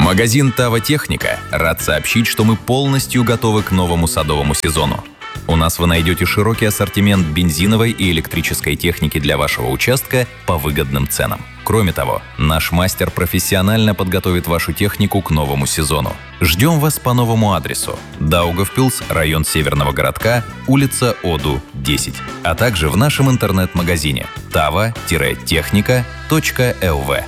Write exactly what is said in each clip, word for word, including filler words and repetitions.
Магазин «Тава Техника» рад сообщить, что мы полностью готовы к новому садовому сезону. У нас вы найдете широкий ассортимент бензиновой и электрической техники для вашего участка по выгодным ценам. Кроме того, наш мастер профессионально подготовит вашу технику к новому сезону. Ждем вас по новому адресу: Даугавпилс, район Северного городка, улица Оду, десять, а также в нашем интернет-магазине тава техника точка эл ви.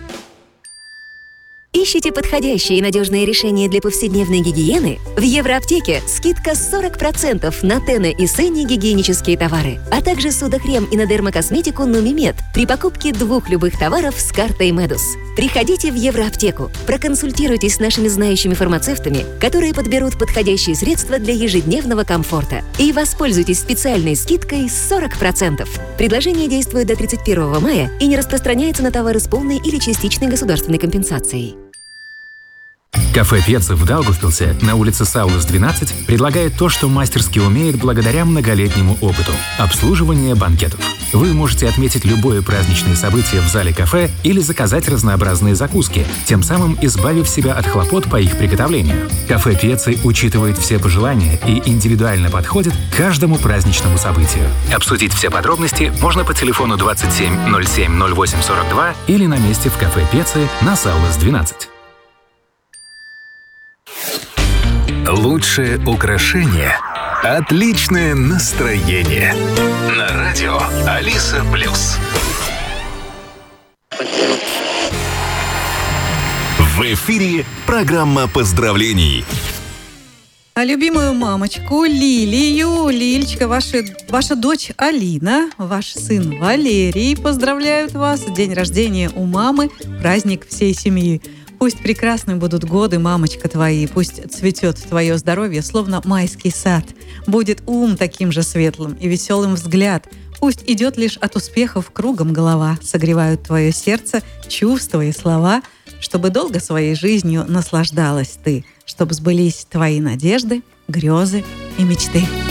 Ищите подходящие и надежные решения для повседневной гигиены? В Евроаптеке скидка сорок процентов на Тене и Сенни гигиенические товары, а также судохрем и на дермокосметику Нумимед при покупке двух любых товаров с картой Медус. Приходите в Евроаптеку, проконсультируйтесь с нашими знающими фармацевтами, которые подберут подходящие средства для ежедневного комфорта, и воспользуйтесь специальной скидкой сорок процентов. Предложение действует до тридцать первого мая и не распространяется на товары с полной или частичной государственной компенсацией. Кафе «Пьеца» в Даугавпилсе на улице Саулас, двенадцать предлагает то, что мастерски умеет благодаря многолетнему опыту – обслуживание банкетов. Вы можете отметить любое праздничное событие в зале кафе или заказать разнообразные закуски, тем самым избавив себя от хлопот по их приготовлению. Кафе «Пьеца» учитывает все пожелания и индивидуально подходит к каждому праздничному событию. Обсудить все подробности можно по телефону двадцать семь ноль семь ноль восемь сорок два или на месте в кафе «Пьеца» на Саулас, двенадцать. Лучшее украшение – отличное настроение. На радио Алиса Плюс. В эфире программа поздравлений. А любимую мамочку Лилию, Лилечка, ваша, ваша дочь Алина, ваш сын Валерий поздравляют вас. День рождения у мамы, праздник всей семьи. Пусть прекрасны будут годы, мамочка, твои, пусть цветет твое здоровье, словно майский сад. Будет ум таким же светлым и веселым взгляд. Пусть идет лишь от успехов кругом голова, согревают твое сердце, чувства и слова, чтобы долго своей жизнью наслаждалась ты, чтобы сбылись твои надежды, грезы и мечты.